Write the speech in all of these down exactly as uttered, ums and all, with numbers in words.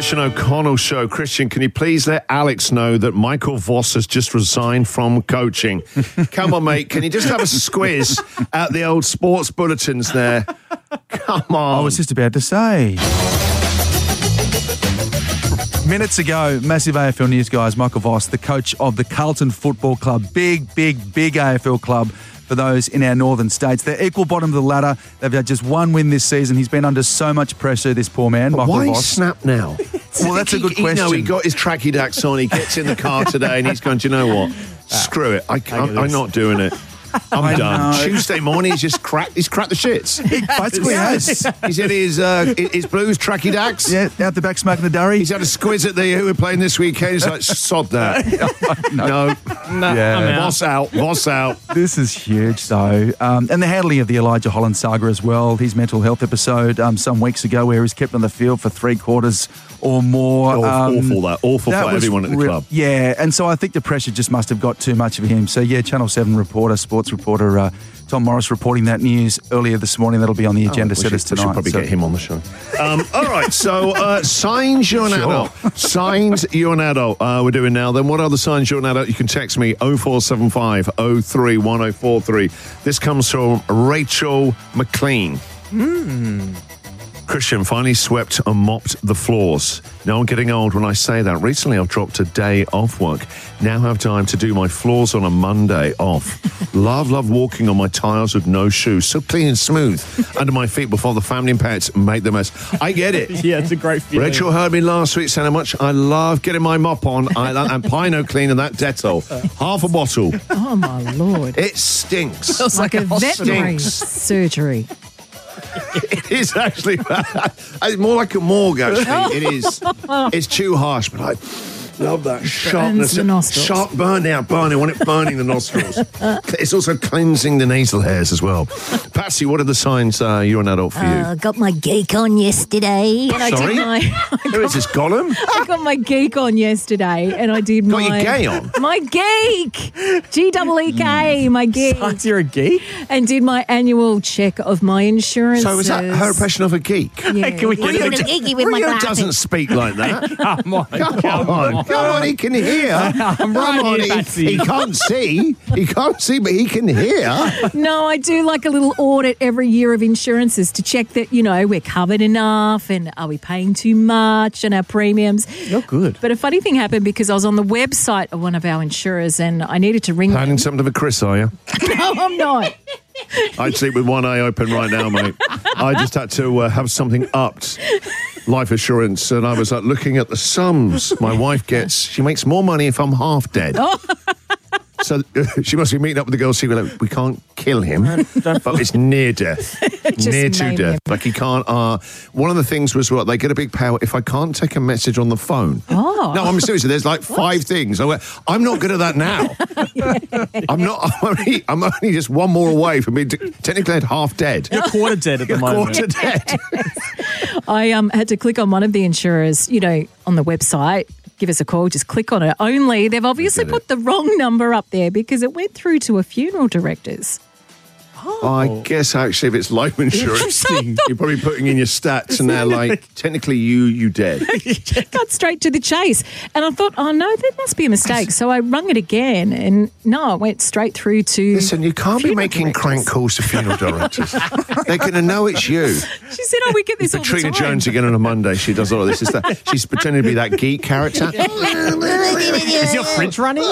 Christian O'Connell Show. Christian, can you please let Alex know that Michael Voss has just resigned from coaching? Come on, mate. Can you just have a squiz at the old sports bulletins there? Come on. I was just about to say. Minutes ago, massive A F L news, guys. Michael Voss, the coach of the Carlton Football Club. Big, big, big A F L club for those in our northern states. They're equal bottom of the ladder. They've had just one win this season. He's been under so much pressure, this poor man, Michael Why Voss. snap now? Well, that's a good he, question. No, he got his tracky dacks on. He gets in the car today and he's going, do you know what? Screw it. I can't, I'm not doing it. I'm I done. know. Tuesday morning, he's just cracked. He's cracked the shits. He basically has. He's had his uh, his blues tracky dacks. Yeah, out the back smoking the durry. He's had a squiz at the who we're playing this weekend. He's like, sod that. no, no. No, Yeah. I'm out. Boss out. Boss out. This is huge, though. Um, and the handling of the Elijah Holland saga as well. His mental health episode um, some weeks ago where he was kept on the field for three quarters or more. Awful, Um, awful that. Awful that for was everyone at the re- club. Yeah, and so I think the pressure just must have got too much of him. So, yeah, Channel seven reporter, sports reporter uh, Tom Morris reporting that news earlier this morning. That'll be on the agenda Oh, we setters should, we tonight. should probably So- get him on the show. Um, all right, so uh, signs you're an Sure. adult. Signs you're an adult. Uh, we're doing now. Then what are the signs you're an adult? You can text me oh four seven five oh three one oh four three. This comes from Rachel McLean. Hmm. Christian finally swept and mopped the floors. Now I'm getting old when I say that. Recently I've dropped a day off work. Now I have time to do my floors on a Monday off. love, love walking on my tiles with no shoes. So clean and smooth under my feet before the family and pets make the mess. I get it. Yeah, it's a great feeling. Rachel heard me last week saying how much I love getting my mop on I, and Pino cleaning that Dettol. Half a bottle. Oh, my Lord. It stinks. It's like a veterinary Stinks. surgery. It is actually it's more like a morgue, actually. It is. It's too harsh, but I love that sharpness. the nostrils. Sharp burn now, burning. I want it burning the nostrils. It's also cleansing the nasal hairs as well. Patsy, what are the signs uh, you're an adult for you? I got my geek on yesterday. And I Sorry? did my, Who is this, Gollum? I got my geek on yesterday and I did Got my... your gay on? My geek! G E E K, my geek. Signs you're a geek? And did my annual check of my insurance. So is that her impression of a geek? Yeah. Can we get Rio a bit- geeky with my Rio glasses. doesn't speak like that. Come on. Come on, come on, he can hear. I'm Come right on, here, he, Patsy. he can't see. He can't see, but he can hear. No, I do like a little audit every year of insurances to check that, you know, we're covered enough and are we paying too much and our premiums. You're good. But a funny thing happened because I was on the website of one of our insurers and I needed to ring Planning them. something for Chris, are you? No, I'm not. I'd sleep with one eye open right now, mate. I just had to uh, have something upped, life assurance, and I was like looking at the sums my wife gets. She makes more money if I'm half dead. So uh, she must be meeting up with the girls. She like, we can't kill him, but it's near death, Just near to maim death. him. Like he can't. Uh, one of the things was what they get a big payout if I can't take a message on the phone. Oh. No, I'm serious. There's like five things. I went, I'm not good at that now. I'm not. I'm only, I'm only just one more away from being t- technically half dead. You're quarter dead at the moment. Quarter dead. I um, had to click on one of the insurers, you know, on the website. Give us a call, just click on it. Only they've obviously put the wrong number up there because it went through to a funeral director's. I guess actually, if it's life insurance, you're probably putting in your stats, and they're like, technically, you you dead. Got straight to the chase. And I thought, oh, no, that must be a mistake. So I rung it again and no, it went straight through to... Listen, you can't be funeral making directors. crank calls to funeral directors. They're going to know it's you. She said, oh, we get this all the Katrina time. Jones again on a Monday. She does all of this. Is that she's pretending to be that geek character? Is your fridge running?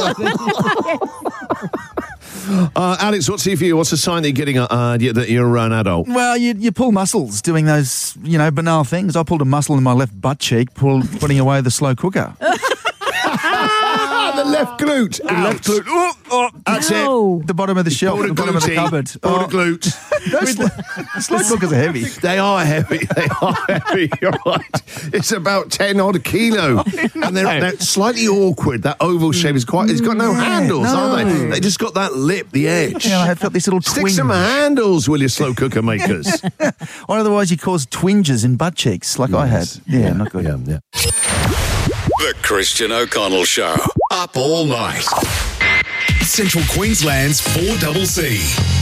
Uh, Alex, what's it for you? What's the sign that you're getting uh, that you're an adult? Well, you, you pull muscles doing those, you know, banal things. I pulled a muscle in my left butt cheek, pull, putting away the slow cooker. Ah, the left glute. The left glute. Oh, oh, That's it. No. the bottom of the shelf, Pull the the bottom of the glute. cupboard. Pull Oh, the glute. those slow, slow cookers are heavy. They are heavy. They are heavy. You're right. It's about ten odd kilo, and they're, they're slightly awkward. That oval shape is quite. It's got no handles, no. are they? They just got that lip, the edge. Yeah, I have got these little Stick twinges. some handles, will you, slow cooker makers? Or otherwise you cause twinges in butt cheeks, like I had. Yeah, not good. Yeah, yeah. The Christian O'Connell Show. Up all night. Central Queensland's four C C.